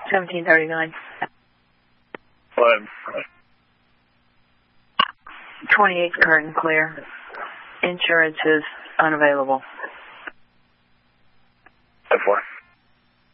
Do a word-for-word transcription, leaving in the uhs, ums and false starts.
seventeen thirty-nine. What? twenty-eight curtain clear. Insurance is unavailable. What for?